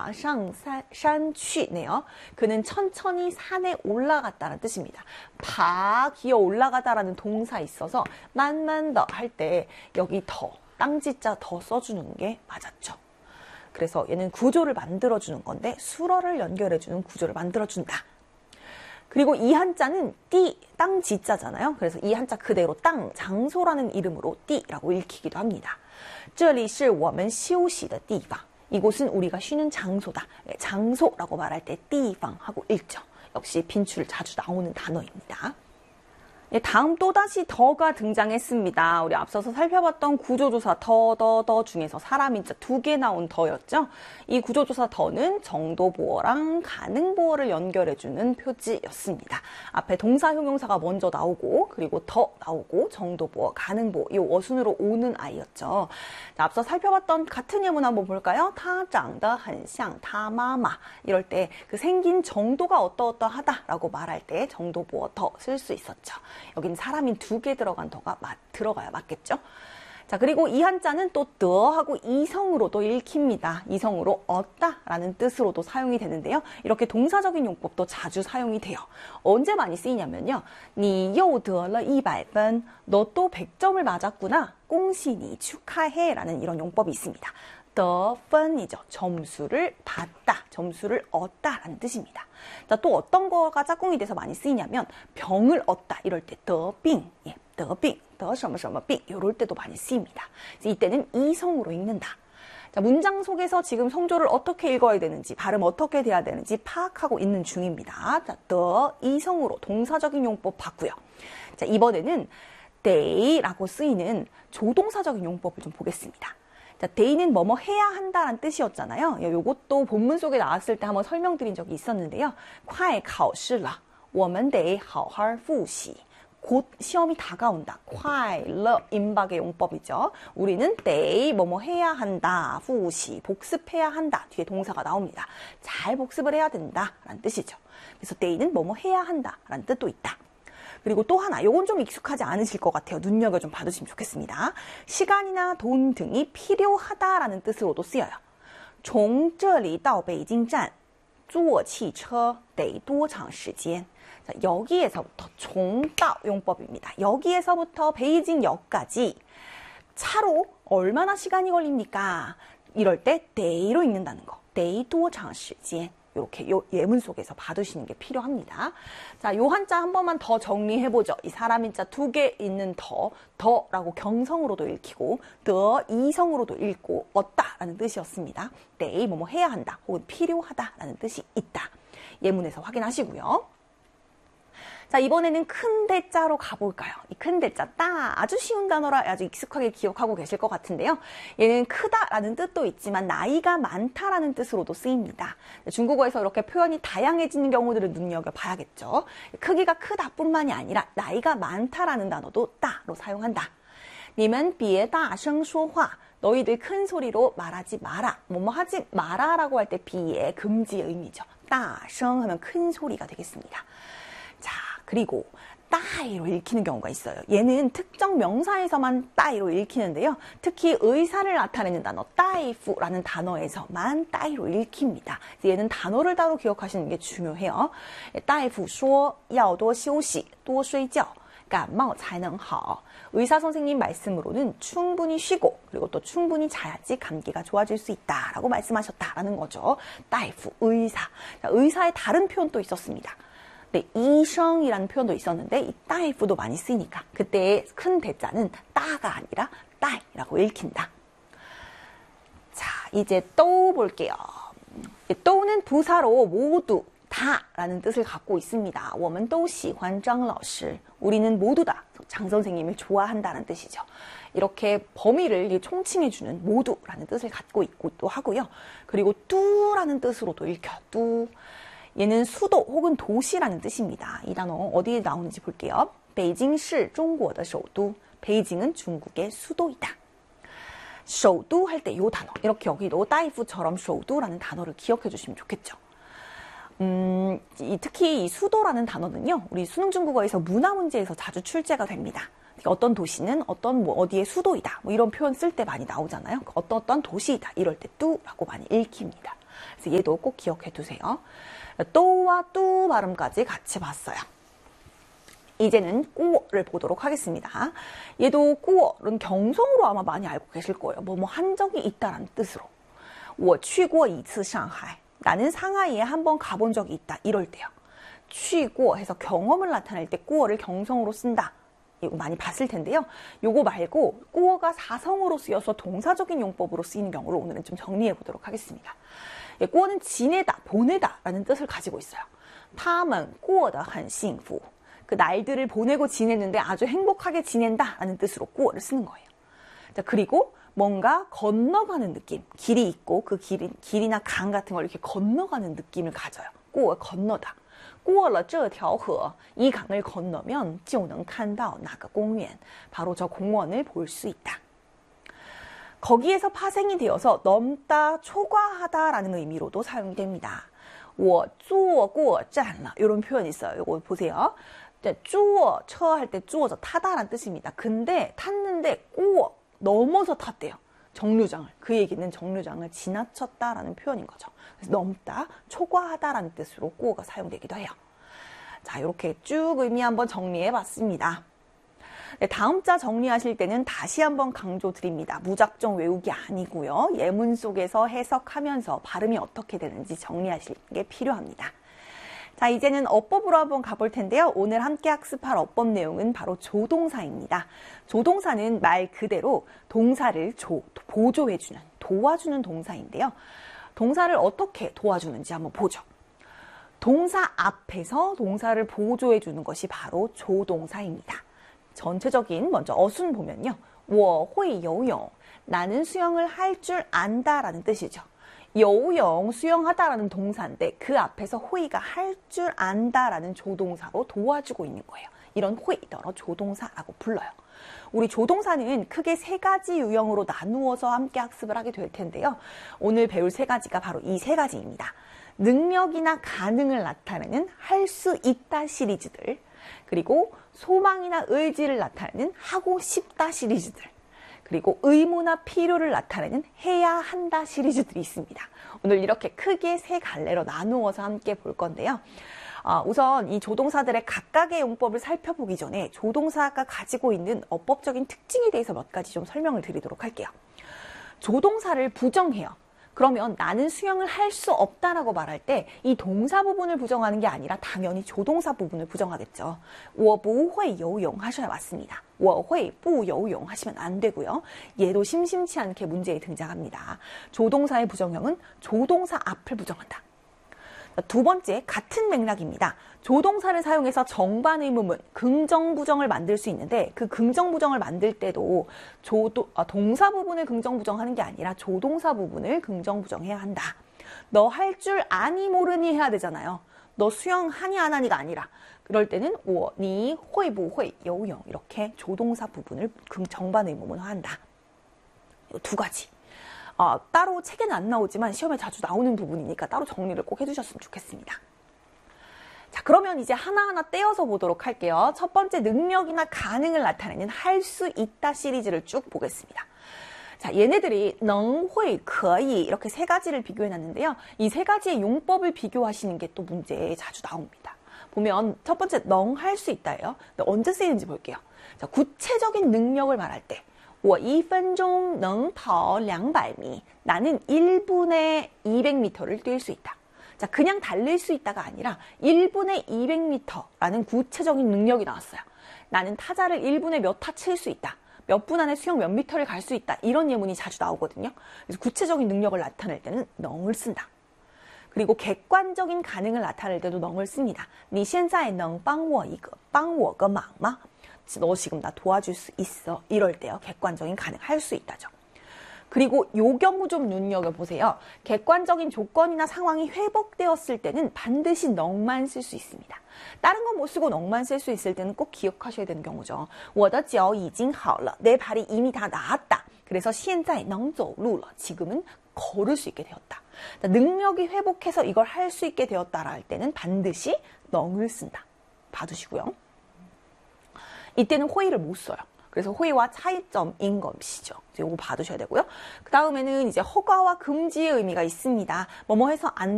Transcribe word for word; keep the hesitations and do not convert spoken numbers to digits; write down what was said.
爬上山去네요. 그는 천천히 산에 올라갔다는 뜻입니다. 파 기어 올라가다라는 동사 있어서 만만 더 할 때 여기 더 땅지자 더 써주는 게 맞았죠. 그래서 얘는 구조를 만들어주는 건데 수어를 연결해주는 구조를 만들어준다. 그리고 이 한자는 띠, 땅 지자잖아요. 그래서 이 한자 그대로 땅, 장소라는 이름으로 띠라고 읽히기도 합니다. 这里是我们休息的地方. 이곳은 우리가 쉬는 장소다. 장소라고 말할 때 띠방 하고 읽죠. 역시 빈출 자주 나오는 단어입니다. 예, 다음 또다시 더가 등장했습니다. 우리 앞서서 살펴봤던 구조조사 더, 더, 더 중에서 사람 인자 두 개 나온 더였죠. 이 구조조사 더는 정도보어랑 가능보어를 연결해주는 표지였습니다. 앞에 동사 형용사가 먼저 나오고 그리고 더 나오고 정도보어, 가능보어 이 어순으로 오는 아이였죠. 자, 앞서 살펴봤던 같은 예문 한번 볼까요? 他长得很像他妈妈 이럴 때 그 생긴 정도가 어떠어떠하다라고 말할 때 정도보어 더 쓸 수 있었죠. 여긴 사람인 두 개 들어간 더가 맞, 들어가야 맞겠죠? 자, 그리고 이 한자는 또 더하고 이성으로도 읽힙니다. 이성으로 얻다라는 뜻으로도 사용이 되는데요. 이렇게 동사적인 용법도 자주 사용이 돼요. 언제 많이 쓰이냐면요. 你又得了一百分, 너 또 백 점을 맞았구나. 恭喜你, 축하해 라는 이런 용법이 있습니다. 得分이죠. 점수를 받다, 점수를 얻다라는 뜻입니다. 자, 또 어떤 거가 짝꿍이 돼서 많이 쓰이냐면 병을 얻다 이럴 때 得病, 예, 得病, 得什么什么病 이럴 때도 많이 쓰입니다. 이때는 이성으로 읽는다. 자, 문장 속에서 지금 성조를 어떻게 읽어야 되는지, 발음 어떻게 돼야 되는지 파악하고 있는 중입니다. 자, 得 이성으로 동사적인 용법 봤고요. 자, 이번에는 데이라고 쓰이는 조동사적인 용법을 좀 보겠습니다. 자, 데이는 뭐뭐 해야 한다라는 뜻이었잖아요. 요것도 본문 속에 나왔을 때 한번 설명드린 적이 있었는데요. 快考试了,我们得好好复习. 곧 시험이 다가온다. 快乐 임박의 용법이죠. 우리는 데이 뭐뭐 해야 한다. 复习 복습해야 한다. 뒤에 동사가 나옵니다. 잘 복습을 해야 된다라는 뜻이죠. 그래서 데이는 뭐뭐 해야 한다라는 뜻도 있다. 그리고 또 하나, 요건 좀 익숙하지 않으실 것 같아요. 눈여겨 좀 봐주시면 좋겠습니다. 시간이나 돈 등이 필요하다라는 뜻으로도 쓰여요. 从这里到北京站坐汽车得多长时间? 자, 여기에서부터 从到 용법입니다. 여기에서부터 베이징역까지 차로 얼마나 시간이 걸립니까? 이럴 때 데이로 읽는다는 거. 得多长时间? 이렇게 요 예문 속에서 봐두시는 게 필요합니다. 자, 요 한자 한 번만 더 정리해보죠. 이 사람 인자 두 개 있는 더, 더라고 경성으로도 읽히고, 더 이성으로도 읽고, 얻다라는 뜻이었습니다. 데이 뭐뭐 해야 한다, 혹은 필요하다라는 뜻이 있다. 예문에서 확인하시고요. 자, 이번에는 큰 대자로 가볼까요? 이 큰 대자, 따 아주 쉬운 단어라 아주 익숙하게 기억하고 계실 것 같은데요. 얘는 크다라는 뜻도 있지만 나이가 많다라는 뜻으로도 쓰입니다. 중국어에서 이렇게 표현이 다양해지는 경우들을 눈여겨봐야겠죠. 크기가 크다뿐만이 아니라 나이가 많다라는 단어도 따로 사용한다. 你们别大声说话. 너희들 큰 소리로 말하지 마라. 뭐뭐 하지 마라라고 할 때 비의 금지의 의미죠. 大声 하면 큰 소리가 되겠습니다. 자, 그리고 따이로 읽히는 경우가 있어요. 얘는 특정 명사에서만 따이로 읽히는데요. 특히 의사를 나타내는 단어 따이프라는 단어에서만 따이로 읽힙니다. 얘는 단어를 따로 기억하시는 게 중요해요. 따이프说要多休息多睡觉感冒才能好. 의사 선생님 말씀으로는 충분히 쉬고 그리고 또 충분히 자야지 감기가 좋아질 수 있다라고 말씀하셨다라는 거죠. 따이프 의사. 자, 의사의 다른 표현도 있었습니다. 네, 이성이라는 표현도 있었는데 이 따이프도 많이 쓰이니까 그때의 큰 대자는 따가 아니라 따이라고 읽힌다. 자, 이제 또 볼게요. 또는 부사로 모두 다라는 뜻을 갖고 있습니다. 我们都喜欢张老师. 우리는 모두 다 장 선생님을 좋아한다는 뜻이죠. 이렇게 범위를 총칭해주는 모두라는 뜻을 갖고 있기도 하고요. 그리고 뚜라는 뜻으로도 읽혀요. 뚜. 얘는 수도 혹은 도시라는 뜻입니다. 이 단어 어디에 나오는지 볼게요. 北京是中国的首都. 베이징은 중국의 수도이다. 首都 할 때 이 단어. 이렇게 여기도 따이프처럼 首都라는 단어를 기억해 주시면 좋겠죠. 음, 이, 특히 이 수도라는 단어는요. 우리 수능 중국어에서 문화 문제에서 자주 출제가 됩니다. 어떤 도시는 어떤 뭐 어디의 수도이다. 뭐 이런 표현 쓸 때 많이 나오잖아요. 어떤 어떤 도시이다. 이럴 때 뚜라고 많이 읽힙니다. 그래서 얘도 꼭 기억해 두세요. 또와 뚜 발음까지 같이 봤어요. 이제는 꾸어를 보도록 하겠습니다. 얘도 꾸어는 경성으로 아마 많이 알고 계실 거예요. 뭐 뭐 한 적이 있다라는 뜻으로. 我去过一次上海. 나는 상하이에 한번 가본 적이 있다. 이럴 때요. 去过 해서 경험을 나타낼 때 꾸어를 경성으로 쓴다. 이거 많이 봤을 텐데요. 요거 말고 꾸어가 사성으로 쓰여서 동사적인 용법으로 쓰이는 경우를 오늘은 좀 정리해 보도록 하겠습니다. 예, 꾸어는 지내다, 보내다 라는 뜻을 가지고 있어요. 他们过得很幸福. 그 날들을 보내고 지냈는데 아주 행복하게 지낸다 라는 뜻으로 꾸어를 쓰는 거예요. 자, 그리고 뭔가 건너가는 느낌, 길이 있고 그 길이, 길이나 강 같은 걸 이렇게 건너가는 느낌을 가져요. 꾸어 건너다. 过了这条河, 이 강을 건너면 就能看到那个公园, 바로 저 공원을 볼 수 있다. 거기에서 파생이 되어서 넘다, 초과하다라는 의미로도 사용이 됩니다. 我坐过站了, 이런 표현이 있어요. 이거 보세요. 坐, 처 할 때 坐저 타다라는 뜻입니다. 근데 탔는데 过, 넘어서 탔대요. 정류장을. 그 얘기는 정류장을 지나쳤다라는 표현인 거죠. 그래서 넘다, 초과하다라는 뜻으로 꾸어가 사용되기도 해요. 자, 이렇게 쭉 의미 한번 정리해 봤습니다. 네, 다음자 정리하실 때는 다시 한번 강조드립니다. 무작정 외우기 아니고요. 예문 속에서 해석하면서 발음이 어떻게 되는지 정리하실 게 필요합니다. 자, 이제는 어법으로 한번 가볼 텐데요. 오늘 함께 학습할 어법 내용은 바로 조동사입니다. 조동사는 말 그대로 동사를 조, 보조해주는, 도와주는 동사인데요. 동사를 어떻게 도와주는지 한번 보죠. 동사 앞에서 동사를 보조해주는 것이 바로 조동사입니다. 전체적인 먼저 어순 보면요. 我会游泳, 나는 수영을 할 줄 안다라는 뜻이죠. 游泳, 수영하다라는 동사인데 그 앞에서 호이가 할 줄 안다라는 조동사로 도와주고 있는 거예요. 이런 호이더러 조동사라고 불러요. 우리 조동사는 크게 세 가지 유형으로 나누어서 함께 학습을 하게 될 텐데요. 오늘 배울 세 가지가 바로 이 세 가지입니다. 능력이나 가능을 나타내는 할 수 있다 시리즈들, 그리고 소망이나 의지를 나타내는 하고 싶다 시리즈들, 그리고 의무나 필요를 나타내는 해야 한다 시리즈들이 있습니다. 오늘 이렇게 크게 세 갈래로 나누어서 함께 볼 건데요. 아, 우선 이 조동사들의 각각의 용법을 살펴보기 전에 조동사가 가지고 있는 어법적인 특징에 대해서 몇 가지 좀 설명을 드리도록 할게요. 조동사를 부정해요. 그러면 나는 수영을 할 수 없다라고 말할 때 이 동사 부분을 부정하는 게 아니라 당연히 조동사 부분을 부정하겠죠. 我不会游泳 하셔야 맞습니다. 我会不游泳 하시면 안 되고요. 얘도 심심치 않게 문제에 등장합니다. 조동사의 부정형은 조동사 앞을 부정한다. 두 번째, 같은 맥락입니다. 조동사를 사용해서 정반 의문문, 긍정, 부정을 만들 수 있는데 그 긍정, 부정을 만들 때도 조도, 아, 동사 부분을 긍정, 부정하는 게 아니라 조동사 부분을 긍정, 부정해야 한다. 너 할 줄 아니 모르니 해야 되잖아요. 너 수영하니 안 하니가 아니라 그럴 때는 我, 你会不会游泳 이렇게 조동사 부분을 정반 의문문화한다. 두 가지. 어, 따로 책에는 안 나오지만 시험에 자주 나오는 부분이니까 따로 정리를 꼭 해주셨으면 좋겠습니다. 자, 그러면 이제 하나하나 떼어서 보도록 할게요. 첫 번째, 능력이나 가능을 나타내는 할 수 있다 시리즈를 쭉 보겠습니다. 자, 얘네들이 能, 会, 可以 이렇게 세 가지를 비교해놨는데요. 이 세 가지의 용법을 비교하시는 게 또 문제에 자주 나옵니다. 보면 첫 번째, 能 할 수 있다예요. 언제 쓰이는지 볼게요. 자, 구체적인 능력을 말할 때 我一分钟能跑两百미. 나는 일 분에 이백 미터를 뛸 수 있다. 자, 그냥 달릴 수 있다가 아니라 일 분에 이백 미터라는 구체적인 능력이 나왔어요. 나는 타자를 일 분에 몇 타 칠 수 있다. 몇 분 안에 수영 몇 미터를 갈 수 있다. 이런 예문이 자주 나오거든요. 그래서 구체적인 능력을 나타낼 때는能을 쓴다. 그리고 객관적인 가능을 나타낼 때도能을 씁니다. 你现在能帮我一个帮我个忙吗? 너 지금 나 도와줄 수 있어. 이럴 때요. 객관적인 가능, 할 수 있다죠. 그리고 요 경우 좀 눈여겨보세요. 객관적인 조건이나 상황이 회복되었을 때는 반드시能만 쓸 수 있습니다. 다른 건 못 쓰고能만 쓸 수 있을 때는 꼭 기억하셔야 되는 경우죠. 我的脚已经好了. 내 발이 이미 다 나았다. 그래서 现在能走路了. 지금은 걸을 수 있게 되었다. 능력이 회복해서 이걸 할 수 있게 되었다라 할 때는 반드시能을 쓴다. 봐두시고요. 이때는 호의를 못 써요. 그래서 호의와 차이점인 것이죠. 이거 봐두셔야 되고요. 그 다음에는 이제 허가와 금지의 의미가 있습니다. 뭐뭐 해서 안